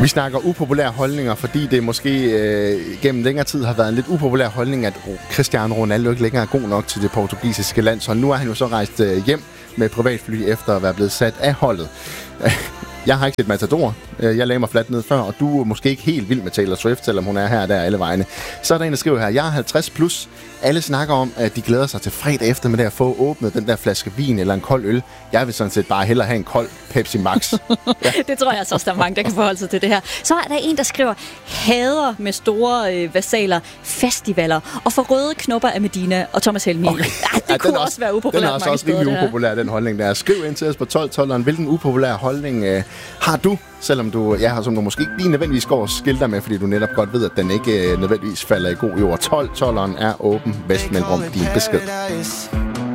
Vi snakker upopulære holdninger, fordi det måske gennem længere tid har været en lidt upopulær holdning, at Cristiano Ronaldo ikke længere er god nok til det portugisiske landshold. Nu er han jo så rejst hjem med privatfly efter at være blevet sat af holdet. Jeg har ikke set Matador. Jeg lagde mig fladt ned før, og du er måske ikke helt vild med Taylor Swift, selvom hun er her og der alle vegne. Så er der en, der skriver her, jeg er 50 plus. Alle snakker om, at de glæder sig til fredag eftermiddag at få åbnet den der flaske vin eller en kold øl. Jeg vil sådan set bare hellere have en kold Pepsi Max. Ja. Det tror jeg så også, der er mange, der kan forholde sig til det her. Så er der en, der skriver, hader med store versaler, festivaler og for røde knopper af Medina og Thomas Helmig. Okay. Ja, det kunne også være upopulært. Den er også rimelig upopulær, den holdning der. Skriv ind til os på 12-12'eren, hvilken upopulær holdning har du, selvom du, som du måske ikke lige nødvendigvis går og skilter med, fordi du netop godt ved, at den ikke nødvendigvis falder i god jord. 12-12'eren er åben. Vestmellemrum, din besked.